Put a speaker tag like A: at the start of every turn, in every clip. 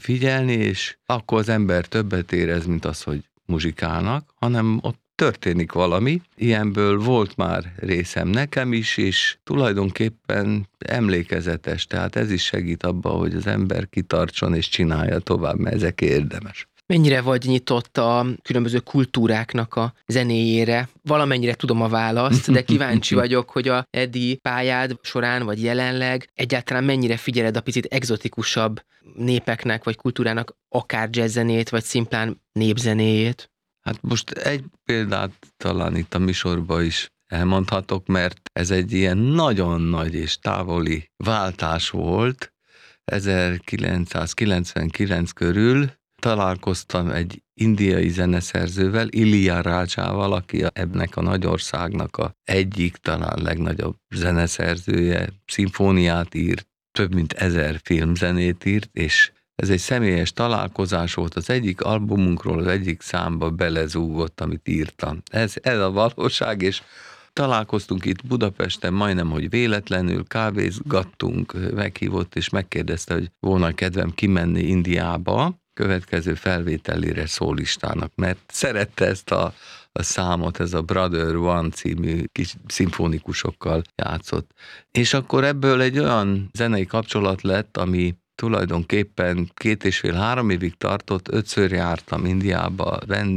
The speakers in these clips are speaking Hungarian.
A: figyelni, és akkor az ember többet érez, mint az, hogy muzsikálnak, hanem ott történik valami. Ilyenből volt már részem nekem is, és tulajdonképpen emlékezetes, tehát ez is segít abban, hogy az ember kitartson és csinálja tovább, mert ezek érdemes.
B: Mennyire vagy nyitott a különböző kultúráknak a zenéjére? Valamennyire tudom a választ, de kíváncsi vagyok, hogy a eddigi pályád során, vagy jelenleg egyáltalán mennyire figyeled a picit egzotikusabb népeknek, vagy kultúrának akár jazzzenét, vagy szimplán népzenéjét?
A: Hát most egy példát talán itt a műsorban is elmondhatok, mert ez egy ilyen nagyon nagy és távoli váltás volt. 1999 körül találkoztam egy indiai zeneszerzővel, Ilaiyarajával, aki ennek a nagy országnak a egyik, talán legnagyobb zeneszerzője, szimfóniát írt, több mint 1000 filmzenét írt, és ez egy személyes találkozás volt, az egyik albumunkról, az egyik számba belezúgott, amit írtam. Ez a valóság, és találkoztunk itt Budapesten, majdnem, hogy véletlenül, kávézgattunk, meghívott, és megkérdezte, hogy volna kedvem kimenni Indiába, következő felvételére szólistának, mert szerette ezt a számot, ez a Brother One című kis szimfonikusokkal játszott. És akkor ebből egy olyan zenei kapcsolat lett, ami tulajdonképpen 2,5-3 évig tartott, 5-ször jártam Indiába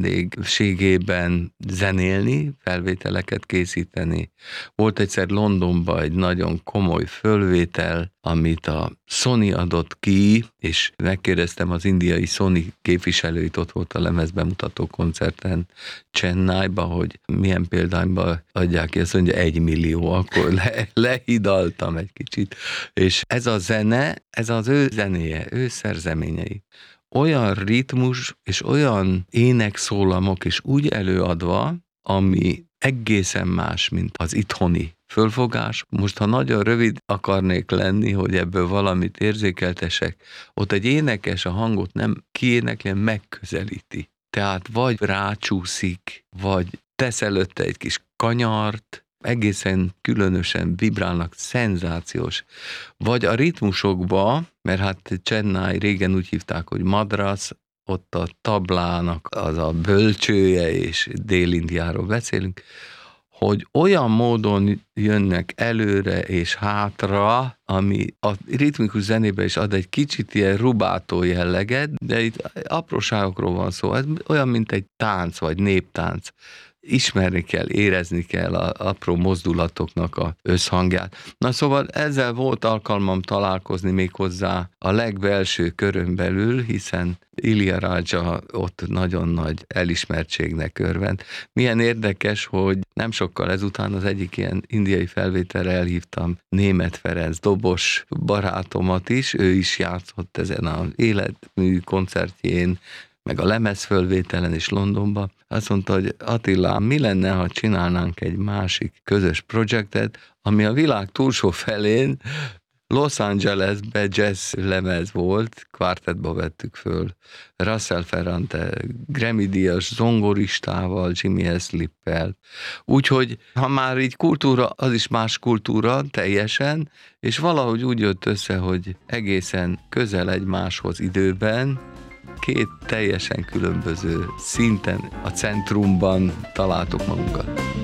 A: vendégségében zenélni, felvételeket készíteni. Volt egyszer Londonban egy nagyon komoly fölvétel, amit a Sony adott ki, és megkérdeztem az indiai Sony képviselőit, ott volt a lemezbemutató koncerten Chennaiba, hogy milyen példányban adják ki, azt mondja 1 millió, akkor lehidaltam egy kicsit. És ez a zene, ez az ő zenéje, ő szerzeményei. Olyan ritmus és olyan énekszólamok is úgy előadva, ami egészen más, mint az itthoni fölfogás. Most, ha nagyon rövid akarnék lenni, hogy ebből valamit érzékeltesek, ott egy énekes a hangot nem kiénekli, megközelíti. Tehát vagy rácsúszik, vagy tesz előtte egy kis kanyart, egészen különösen vibrálnak, szenzációs. Vagy a ritmusokba, mert hát Chennai régen úgy hívták, hogy Madras, ott a tablának az a bölcsője, és Dél-Indiáról beszélünk, hogy olyan módon jönnek előre és hátra, ami a ritmikus zenébe is ad egy kicsit ilyen rubátó jelleget, de itt apróságokról van szó. Ez olyan, mint egy tánc, vagy néptánc. Ismerni kell, érezni kell az apró mozdulatoknak az összhangját. Na szóval ezzel volt alkalmam találkozni méghozzá a legbelső körön belül, hiszen Ilaiyaraja ott nagyon nagy elismertségnek örvend. Milyen érdekes, hogy nem sokkal ezután az egyik ilyen indiai felvételre elhívtam Németh Ferenc dobos barátomat is, ő is játszott ezen az életmű koncertjén, meg a lemezfölvételen is Londonban. Azt mondta, hogy Attila, mi lenne, ha csinálnánk egy másik közös projektet, ami a világ túlsó felén Los Angelesbe jazz lemez volt, kvártettba vettük föl, Russell Ferrante, Grammy-díjas zongoristával, Jimmy Slippel. Úgyhogy, ha már így kultúra, az is más kultúra teljesen, és valahogy úgy jött össze, hogy egészen közel egymáshoz időben, két teljesen különböző szinten a centrumban találtuk magunkat.